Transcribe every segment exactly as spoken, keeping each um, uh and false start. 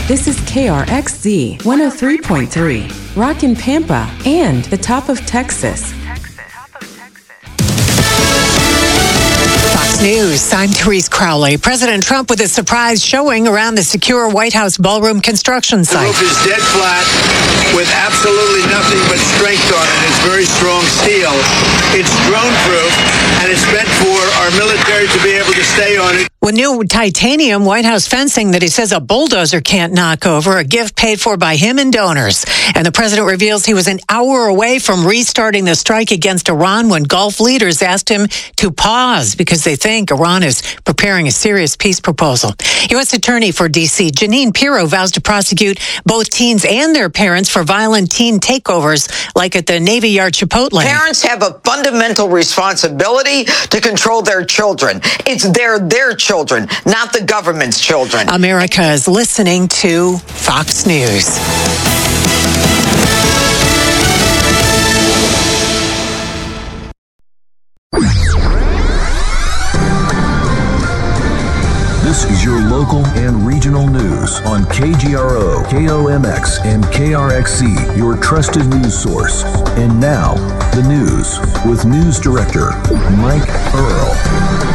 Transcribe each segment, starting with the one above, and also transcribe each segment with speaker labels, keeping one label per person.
Speaker 1: This is K R X Z one oh three point three, Rockin' Pampa, and the top of Texas.
Speaker 2: Fox News, I'm Therese Crowley. President Trump with a surprise showing around the secure White House ballroom construction site.
Speaker 3: The roof is dead flat with absolutely nothing but strength on it. It's very strong steel. It's drone-proof, and it's meant for our military to be able to stay on it.
Speaker 2: With new titanium White House fencing that he says a bulldozer can't knock over, a gift paid for by him and donors. And the president reveals he was an hour away from restarting the strike against Iran when Gulf leaders asked him to pause because they think Iran is preparing a serious peace proposal. U S Attorney for D C Jeanine Pirro vows to prosecute both teens and their parents for violent teen takeovers like at the Navy Yard Chipotle.
Speaker 4: Parents have a fundamental responsibility to control their children. It's their their children, not the government's children.
Speaker 2: America is listening to Fox News.
Speaker 5: This is your local and regional news on K G R O, K O M X, and K R X C, your trusted news source. And now, the news with News Director Mike Earl.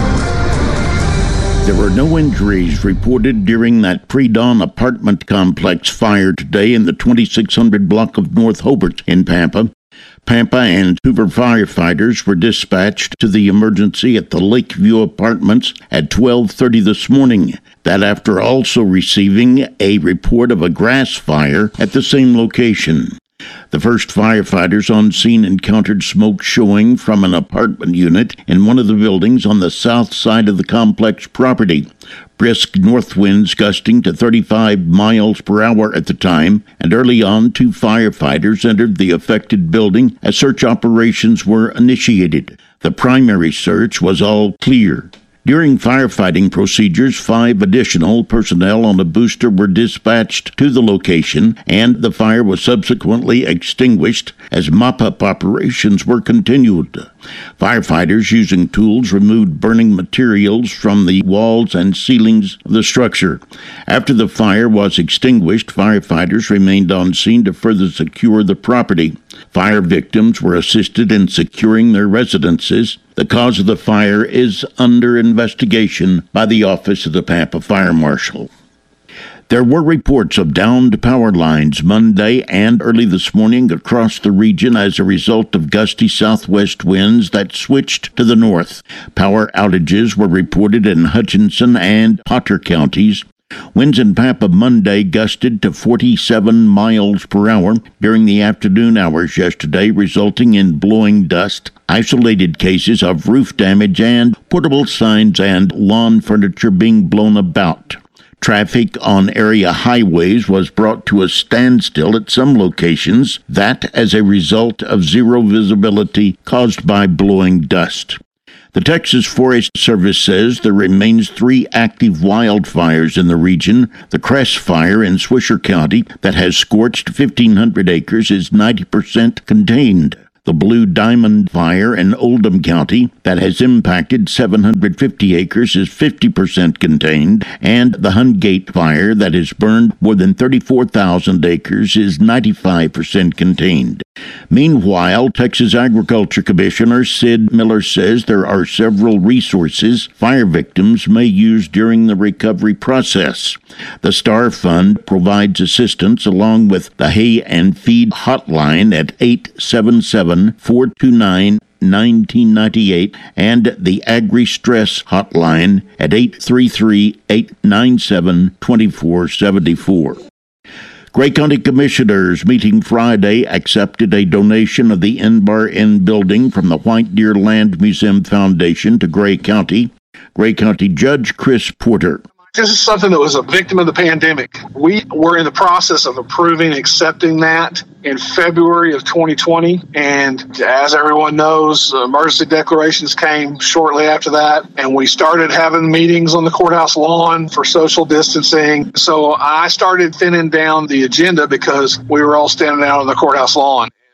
Speaker 6: There were no injuries reported during that pre-dawn apartment complex fire today in the twenty-six hundred block of North Hobart in Pampa. Pampa and Hoover firefighters were dispatched to the emergency at the Lakeview Apartments at twelve thirty this morning. That after also receiving a report of a grass fire at the same location. The first firefighters on scene encountered smoke showing from an apartment unit in one of the buildings on the south side of the complex property. Brisk north winds gusting to thirty-five miles per hour at the time, and early on two firefighters entered the affected building as search operations were initiated. The primary search was all clear. During firefighting procedures, five additional personnel on a booster were dispatched to the location, and the fire was subsequently extinguished as mop-up operations were continued. Firefighters using tools removed burning materials from the walls and ceilings of the structure. After the fire was extinguished, firefighters remained on scene to further secure the property. Fire victims were assisted in securing their residences. The cause of the fire is under investigation by the Office of the Pampa Fire Marshal. There were reports of downed power lines Monday and early this morning across the region as a result of gusty southwest winds that switched to the north. Power outages were reported in Hutchinson and Potter counties. Winds in Pampa Monday gusted to forty-seven miles per hour during the afternoon hours yesterday, resulting in blowing dust, isolated cases of roof damage, and portable signs and lawn furniture being blown about. Traffic on area highways was brought to a standstill at some locations, that as a result of zero visibility caused by blowing dust. The Texas Forest Service says there remains three active wildfires in the region. The Cress Fire in Swisher County that has scorched fifteen hundred acres is ninety percent contained. The Blue Diamond Fire in Oldham County that has impacted seven hundred fifty acres is fifty percent contained, and the Hungate Fire that has burned more than thirty-four thousand acres is ninety-five percent contained. Meanwhile, Texas Agriculture Commissioner Sid Miller says there are several resources fire victims may use during the recovery process. The Star Fund provides assistance along with the Hay and Feed Hotline at eight seven seven, four two nine, one nine nine eight and the Agri-Stress Hotline at eight three three, eight nine seven, two four seven four. Gray County Commissioners meeting Friday accepted a donation of the Inbar Inn building from the White Deer Land Museum Foundation to Gray County. Gray County Judge Chris Porter.
Speaker 7: This is something that was a victim of the pandemic. We were in the process of approving and accepting that in February of twenty twenty. And as everyone knows, emergency declarations came shortly after that. And we started having meetings on the courthouse lawn for social distancing. So I started thinning down the agenda because we were all standing out on the courthouse lawn.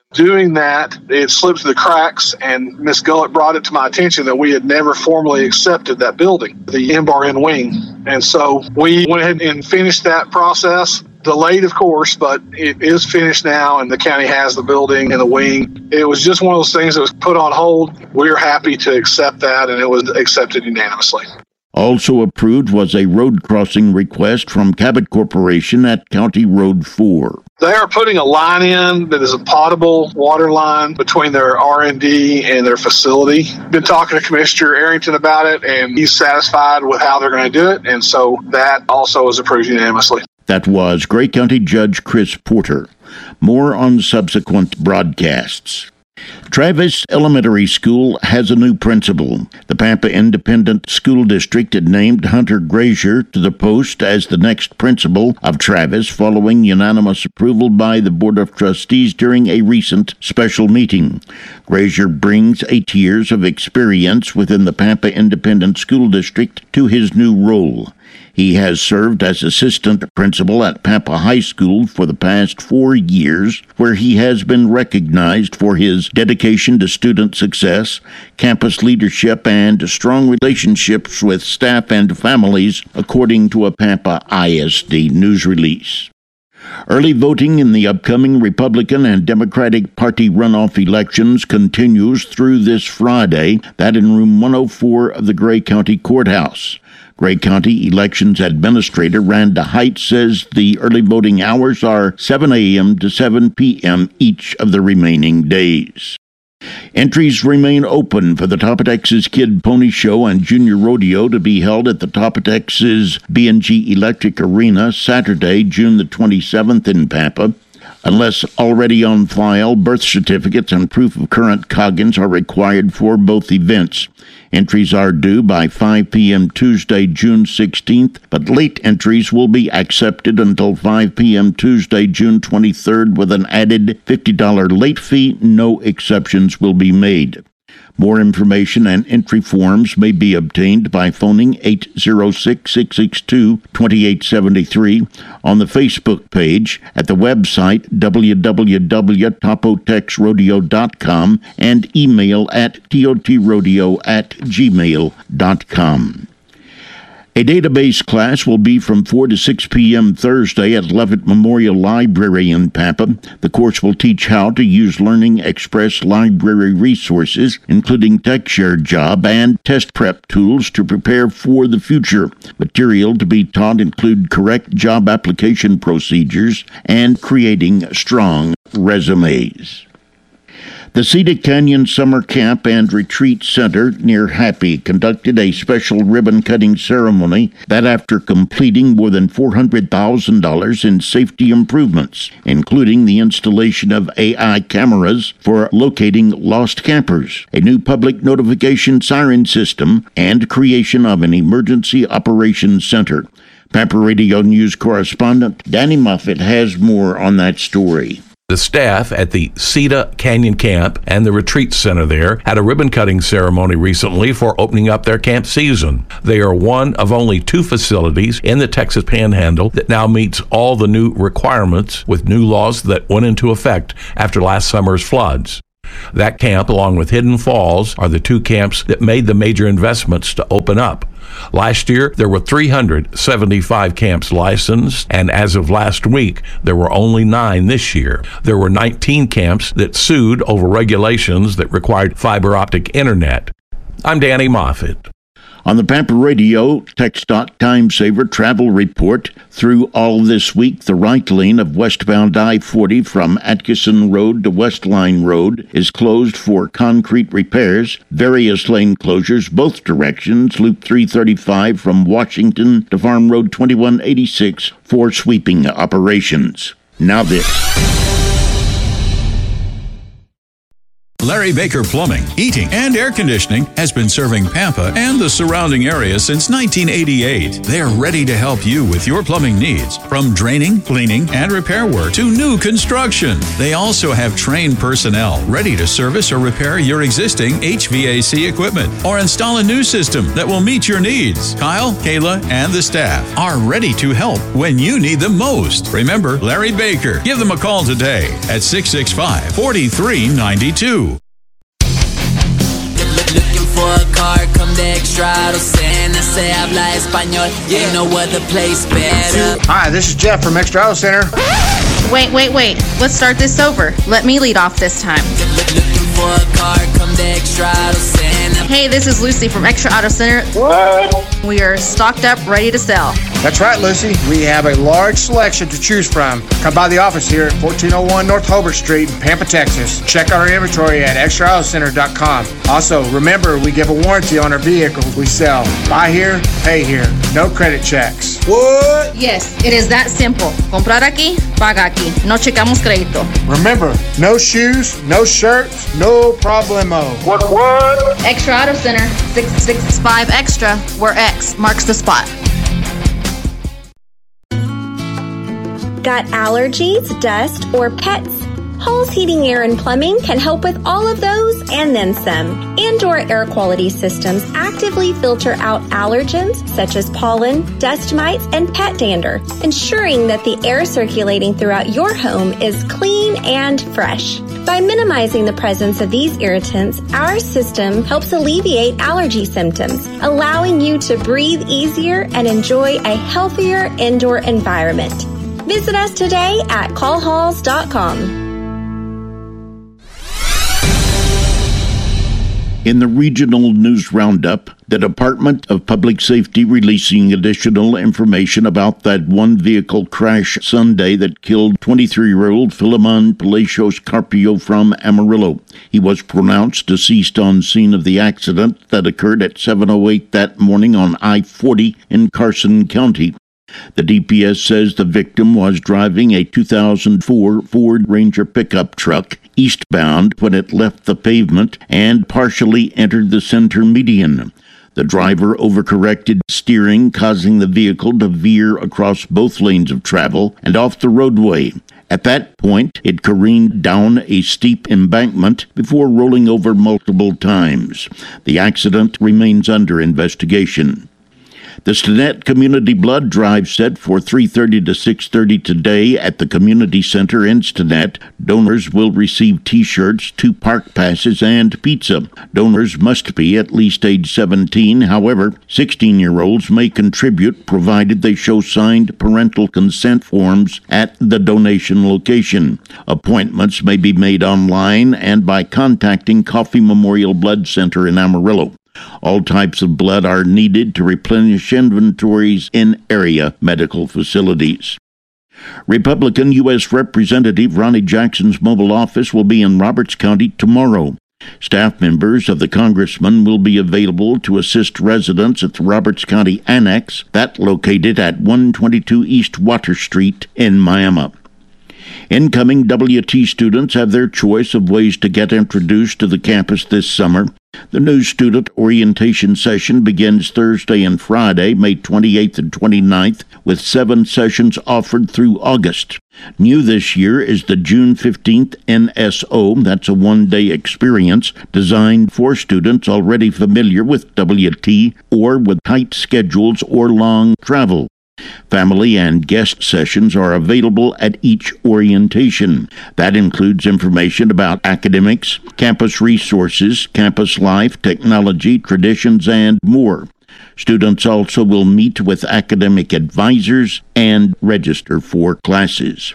Speaker 7: Doing that, it slipped through the cracks, and Miz Gullett brought it to my attention that we had never formally accepted that building, the M-Bar Inn wing. And so we went ahead and finished that process. Delayed, of course, but it is finished now, and the county has the building and the wing. It was just one of those things that was put on hold. We're happy to accept that, and it was accepted unanimously.
Speaker 6: Also approved was a road crossing request from Cabot Corporation at County Road four.
Speaker 7: They are putting a line in that is a potable water line between their R and D and their facility. Been talking to Commissioner Arrington about it, and he's satisfied with how they're going to do it, and so that also is approved unanimously.
Speaker 6: That was Gray County Judge Chris Porter. More on subsequent broadcasts. Travis Elementary School has a new principal. The Pampa Independent School District had named Hunter Grazier to the post as the next principal of Travis following unanimous approval by the Board of Trustees during a recent special meeting. Grazier brings eight years of experience within the Pampa Independent School District to his new role. He has served as assistant principal at Pampa High School for the past four years, where he has been recognized for his dedication to student success, campus leadership, and strong relationships with staff and families, according to a Pampa I S D news release. Early voting in the upcoming Republican and Democratic Party runoff elections continues through this Friday, that in room one oh four of the Gray County Courthouse. Gray County Elections Administrator Randa Height says the early voting hours are seven a.m. to seven p.m. each of the remaining days. Entries remain open for the Topatexas Kid Pony Show and Junior Rodeo to be held at the Topatexas B and G Electric Arena Saturday, June the twenty-seventh in Pampa. Unless already on file, birth certificates and proof of current Coggins are required for both events. Entries are due by five p.m. Tuesday, June sixteenth, but late entries will be accepted until five p.m. Tuesday, June twenty-third, with an added fifty dollars late fee. No exceptions will be made. More information and entry forms may be obtained by phoning eight oh six, six six two, two eight seven three, on the Facebook page, at the website w w w dot topotex rodeo dot com, and email at totrodio at gmail dot com. A database class will be from four to six p.m. Thursday at Levitt Memorial Library in Pampa. The course will teach how to use Learning Express library resources, including TechShare Job and test prep tools to prepare for the future. Material to be taught include correct job application procedures and creating strong resumes. The Cedar Canyon Summer Camp and Retreat Center near Happy conducted a special ribbon-cutting ceremony that, after completing more than four hundred thousand dollars in safety improvements, including the installation of A I cameras for locating lost campers, a new public notification siren system, and creation of an emergency operations center. Pampa Radio News correspondent Danny Moffett has more on that story.
Speaker 8: The staff at the Cedar Canyon Camp and the Retreat Center there had a ribbon-cutting ceremony recently for opening up their camp season. They are one of only two facilities in the Texas Panhandle that now meets all the new requirements with new laws that went into effect after last summer's floods. That camp, along with Hidden Falls, are the two camps that made the major investments to open up. Last year, there were three hundred seventy-five camps licensed, and as of last week, there were only nine this year. There were nineteen camps that sued over regulations that required fiber optic internet. I'm Danny Moffett.
Speaker 6: On the Pampa Radio TxDOT Time Saver Travel Report, through all this week, the right lane of westbound I forty from Atkinson Road to West Line Road is closed for concrete repairs. Various lane closures, both directions, Loop three thirty-five from Washington to Farm Road twenty-one eighty-six for sweeping operations. Now this.
Speaker 9: Larry Baker Plumbing, Heating, and Air Conditioning has been serving Pampa and the surrounding area since nineteen eighty-eight. They're ready to help you with your plumbing needs, from draining, cleaning, and repair work to new construction. They also have trained personnel ready to service or repair your existing H V A C equipment or install a new system that will meet your needs. Kyle, Kayla, and the staff are ready to help when you need them most. Remember Larry Baker. Give them a call today at six six five, four three nine two.
Speaker 10: Looking for a car, come to Extra Auto Center. Se habla español, ain't no other place better.
Speaker 11: Hi, this is Jeff from Extra Auto Center.
Speaker 12: Wait, wait, wait. Let's start this over. Let me lead off this time.
Speaker 10: Looking for a car, come to Extra Auto Center.
Speaker 12: Hey, this is Lucy from Extra Auto Center.
Speaker 11: What?
Speaker 12: We are stocked up, ready to sell.
Speaker 11: That's right, Lucy. We have a large selection to choose from. Come by the office here at fourteen oh one North Hobart Street in Pampa, Texas. Check out our inventory at extra auto center dot com. Also, remember, we give a warranty on our vehicles we sell. Buy here, pay here. No credit checks. What?
Speaker 12: Yes, it is that simple. Comprar aquí, paga aquí. No checamos crédito.
Speaker 11: Remember, no shoes, no shirts, no problemo. What, what?
Speaker 12: Extra Auto Center, six six five Extra, where X marks the spot.
Speaker 13: Got allergies, dust, or pets? Hall's Heating, Air, and Plumbing can help with all of those and then some. Indoor air quality systems actively filter out allergens such as pollen, dust mites, and pet dander, ensuring that the air circulating throughout your home is clean and fresh. By minimizing the presence of these irritants, our system helps alleviate allergy symptoms, allowing you to breathe easier and enjoy a healthier indoor environment. Visit us today at call halls dot com.
Speaker 6: In the regional news roundup, the Department of Public Safety releasing additional information about that one vehicle crash Sunday that killed twenty-three-year-old Philemon Palacios Carpio from Amarillo. He was pronounced deceased on scene of the accident that occurred at seven oh eight that morning on I forty in Carson County. The D P S says the victim was driving a two thousand four Ford Ranger pickup truck eastbound when it left the pavement and partially entered the center median. The driver overcorrected steering, causing the vehicle to veer across both lanes of travel and off the roadway. At that point, it careened down a steep embankment before rolling over multiple times. The accident remains under investigation. The Stinnett Community Blood Drive set for three thirty to six thirty today at the Community Center in Stinnett. Donors will receive T-shirts, two park passes, and pizza. Donors must be at least age seventeen. However, sixteen-year-olds may contribute provided they show signed parental consent forms at the donation location. Appointments may be made online and by contacting Coffee Memorial Blood Center in Amarillo. All types of blood are needed to replenish inventories in area medical facilities. Republican U S Representative Ronnie Jackson's mobile office will be in Roberts County tomorrow. Staff members of the congressman will be available to assist residents at the Roberts County Annex, that located at one twenty-two East Water Street in Miami. Incoming W T students have their choice of ways to get introduced to the campus this summer. The new student orientation session begins Thursday and Friday, May twenty-eighth and twenty-ninth, with seven sessions offered through August. New this year is the June fifteenth N S O. That's a one-day experience designed for students already familiar with W T or with tight schedules or long travel. Family and guest sessions are available at each orientation. That includes information about academics, campus resources, campus life, technology, traditions, and more. Students also will meet with academic advisors and register for classes.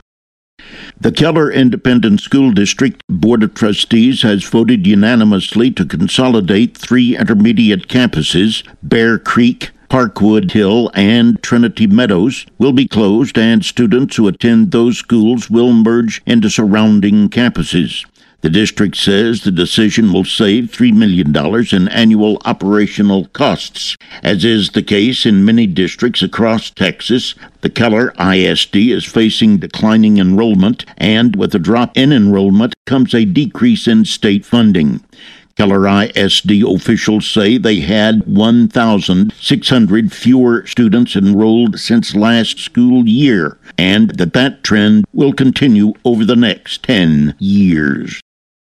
Speaker 6: The Keller Independent School District Board of Trustees has voted unanimously to consolidate three intermediate campuses, Bear Creek, Parkwood Hill, and Trinity Meadows will be closed, and students who attend those schools will merge into surrounding campuses. The district says the decision will save three million dollars in annual operational costs. As is the case in many districts across Texas, the Keller I S D is facing declining enrollment, and with a drop in enrollment comes a decrease in state funding. Keller I S D officials say they had one thousand six hundred fewer students enrolled since last school year, and that that trend will continue over the next ten years.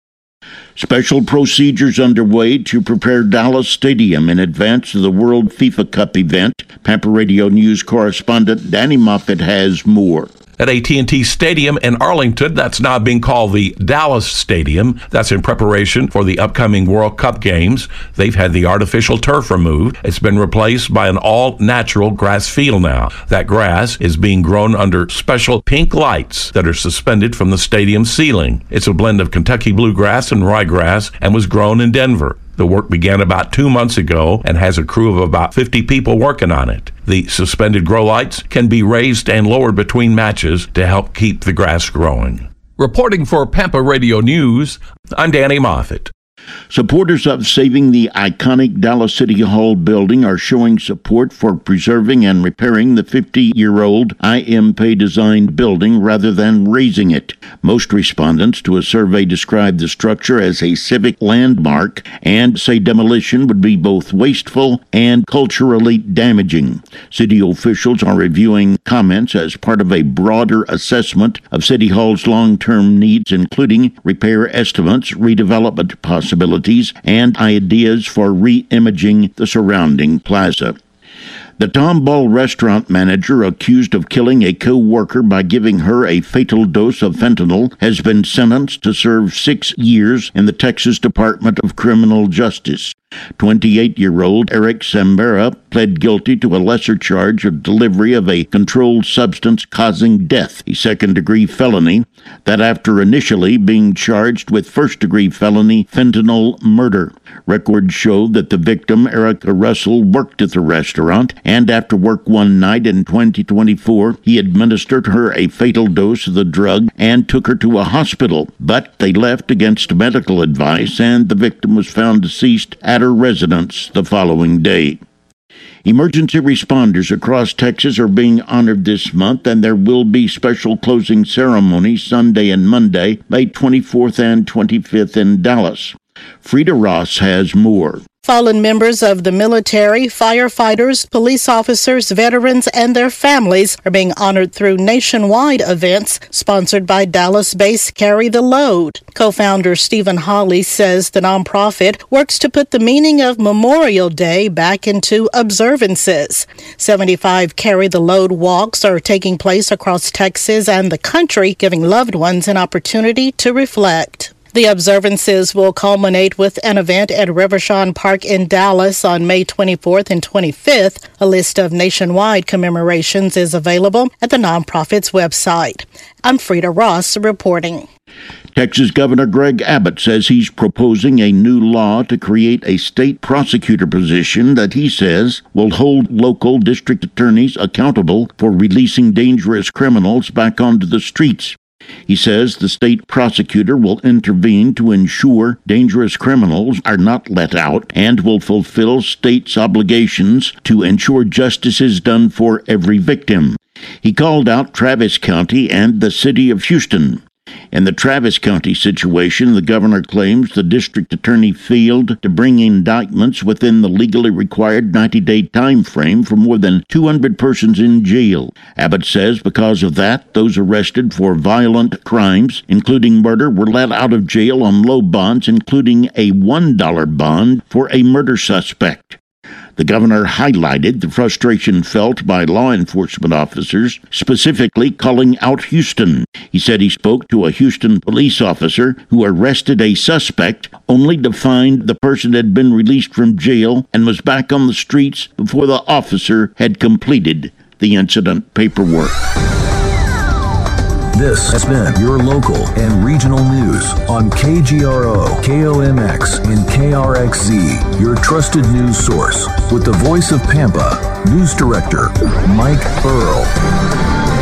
Speaker 6: Special procedures underway to prepare Dallas Stadium in advance of the World FIFA Cup event. Pampa Radio News correspondent Danny Moffett has more.
Speaker 8: At A T and T Stadium in Arlington, that's now being called the Dallas Stadium. That's in preparation for the upcoming World Cup games. They've had the artificial turf removed. It's been replaced by an all-natural grass field now. That grass is being grown under special pink lights that are suspended from the stadium ceiling. It's a blend of Kentucky bluegrass and ryegrass and was grown in Denver. The work began about two months ago and has a crew of about fifty people working on it. The suspended grow lights can be raised and lowered between matches to help keep the grass growing. Reporting for Pampa Radio News, I'm Danny Moffett.
Speaker 6: Supporters of saving the iconic Dallas City Hall building are showing support for preserving and repairing the fifty-year-old I M Pei-designed building rather than razing it. Most respondents to a survey described the structure as a civic landmark and say demolition would be both wasteful and culturally damaging. City officials are reviewing comments as part of a broader assessment of City Hall's long-term needs, including repair estimates, redevelopment possibilities, and ideas for re-imaging the surrounding plaza. The Tom Ball restaurant manager accused of killing a co-worker by giving her a fatal dose of fentanyl has been sentenced to serve six years in the Texas Department of Criminal Justice. twenty-eight-year-old Eric Sambera pled guilty to a lesser charge of delivery of a controlled substance causing death, a second-degree felony, that after initially being charged with first-degree felony fentanyl murder. Records show that the victim, Erica Russell, worked at the restaurant, and after work one night in twenty twenty-four, he administered her a fatal dose of the drug and took her to a hospital, but they left against medical advice, and the victim was found deceased at her residence the following day. Emergency responders across Texas are being honored this month, and there will be special closing ceremonies Sunday and Monday, May twenty-fourth and twenty-fifth in Dallas. Frida Ross has more.
Speaker 14: Fallen members of the military, firefighters, police officers, veterans, and their families are being honored through nationwide events sponsored by Dallas-based Carry the Load. Co-founder Stephen Hawley says the nonprofit works to put the meaning of Memorial Day back into observances. seventy-five Carry the Load walks are taking place across Texas and the country, giving loved ones an opportunity to reflect. The observances will culminate with an event at Rivershawn Park in Dallas on May twenty-fourth and twenty-fifth. A list of nationwide commemorations is available at the nonprofit's website. I'm Frida Ross reporting.
Speaker 6: Texas Governor Greg Abbott says he's proposing a new law to create a state prosecutor position that he says will hold local district attorneys accountable for releasing dangerous criminals back onto the streets. He says the state prosecutor will intervene to ensure dangerous criminals are not let out and will fulfill state's obligations to ensure justice is done for every victim. He called out Travis County and the city of Houston. In the Travis County situation, the governor claims the district attorney failed to bring indictments within the legally required ninety-day time frame for more than two hundred persons in jail. Abbott says because of that, those arrested for violent crimes, including murder, were let out of jail on low bonds, including a one dollar bond for a murder suspect. The governor highlighted the frustration felt by law enforcement officers, specifically calling out Houston. He said he spoke to a Houston police officer who arrested a suspect only to find the person had been released from jail and was back on the streets before the officer had completed the incident paperwork.
Speaker 5: This has been your local and regional news on K G R O, K O M X, and K R X Z, your trusted news source. With the voice of Pampa, News Director Mike Earl.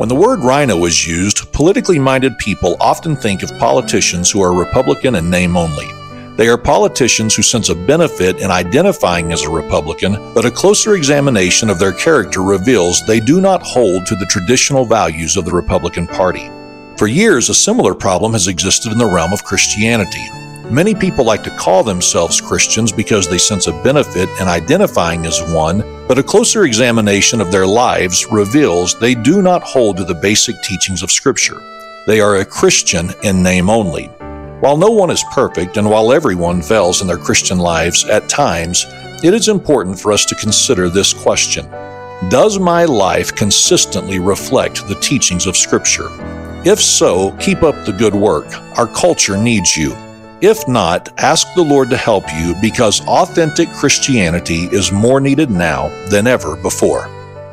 Speaker 15: When the word rhino is used, politically minded people often think of politicians who are Republican in name only. They are politicians who sense a benefit in identifying as a Republican, but a closer examination of their character reveals they do not hold to the traditional values of the Republican Party. For years, a similar problem has existed in the realm of Christianity. Many people like to call themselves Christians because they sense a benefit in identifying as one, but a closer examination of their lives reveals they do not hold to the basic teachings of Scripture. They are a Christian in name only. While no one is perfect, and while everyone fails in their Christian lives at times, it is important for us to consider this question. Does my life consistently reflect the teachings of Scripture? If so, keep up the good work. Our culture needs you. If not, ask the Lord to help you, because authentic Christianity is more needed now than ever before.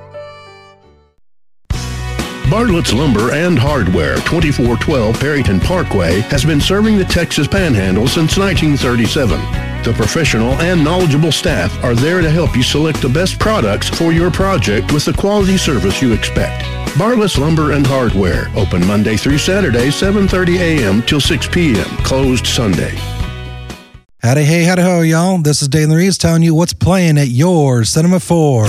Speaker 16: Bartlett's Lumber and Hardware, twenty-four twelve Perryton Parkway, has been serving the Texas Panhandle since nineteen thirty-seven. The professional and knowledgeable staff are there to help you select the best products for your project with the quality service you expect. Bartlett's Lumber and Hardware, open Monday through Saturday, seven thirty a.m. till six p.m., closed Sunday.
Speaker 17: Howdy, hey, howdy, ho, y'all. This is Dalen Reeves telling you what's playing at your Cinema four.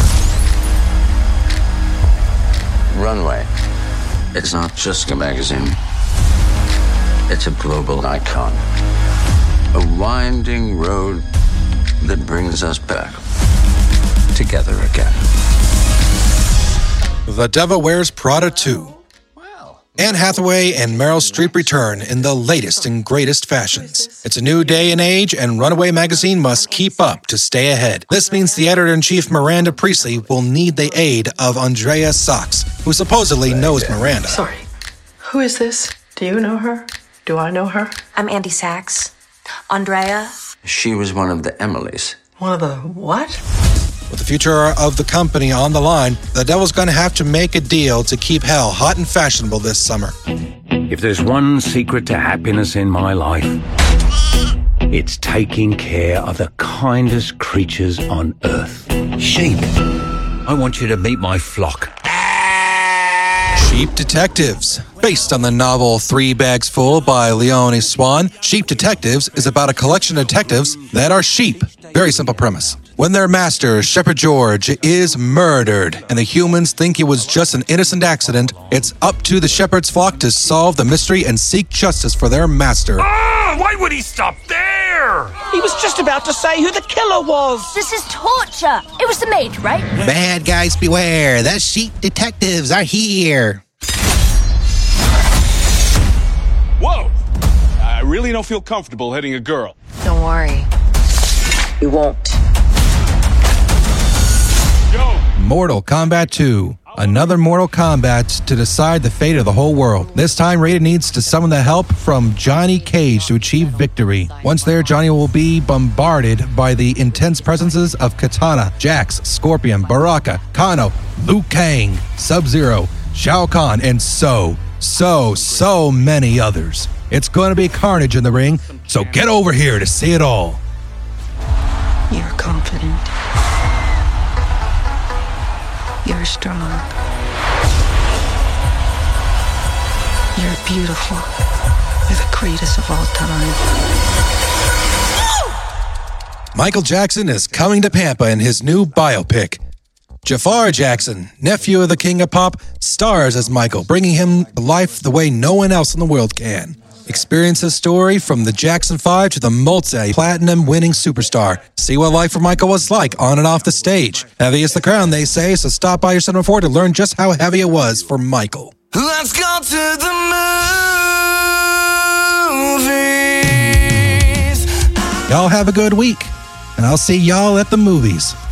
Speaker 18: Runway. It's not just a magazine. It's a global icon. A winding road that brings us back together again.
Speaker 17: The Devil Wears Prada two. Anne Hathaway and Meryl Streep return in the latest and greatest fashions. It's a new day and age, and Runaway magazine must keep up to stay ahead. This means the editor-in-chief Miranda Priestley will need the aid of Andrea Sachs, who supposedly knows Miranda.
Speaker 19: Sorry, who is this? Do you know her? Do I know her?
Speaker 20: I'm Andy Sachs. Andrea?
Speaker 18: She was one of the Emilys.
Speaker 19: One of the what?
Speaker 17: With the future of the company on the line, the Devil's going to have to make a deal to keep hell hot and fashionable this summer.
Speaker 21: If there's one secret to happiness in my life, it's taking care of the kindest creatures on earth. Sheep. I want you to meet my flock.
Speaker 17: Sheep Detectives. Based on the novel Three Bags Full by Leone Swan, Sheep Detectives is about a collection of detectives that are sheep. Very simple premise. When their master, Shepherd George, is murdered and the humans think it was just an innocent accident, it's up to the shepherd's flock to solve the mystery and seek justice for their master.
Speaker 22: Ah! Why would he stop there?
Speaker 23: He was just about to say who the killer was.
Speaker 24: This is torture. It was the maid, right?
Speaker 17: Bad guys beware. The Sheep Detectives are here.
Speaker 22: Whoa! I really don't feel comfortable hitting a girl.
Speaker 24: Don't worry. You won't.
Speaker 17: Mortal Kombat two. Another Mortal Kombat to decide the fate of the whole world. This time, Raiden needs to summon the help from Johnny Cage to achieve victory. Once there, Johnny will be bombarded by the intense presences of Katana, Jax, Scorpion, Baraka, Kano, Liu Kang, Sub-Zero, Shao Kahn, and so, so, so many others. It's going to be carnage in the ring, so get over here to see it all.
Speaker 25: You're confident. You're strong. You're beautiful. You're the greatest of all time.
Speaker 17: Michael Jackson is coming to Pampa in his new biopic. Jafar Jackson, nephew of the King of Pop, stars as Michael, bringing him to life the way no one else in the world can. Experience his story from the Jackson five to the multi-platinum winning superstar. See what life for Michael was like on and off the stage. Heavy is the crown, they say, so stop by your Cinema four to learn just how heavy it was for Michael.
Speaker 26: Let's go to the movies.
Speaker 17: Y'all have a good week, and I'll see y'all at the movies.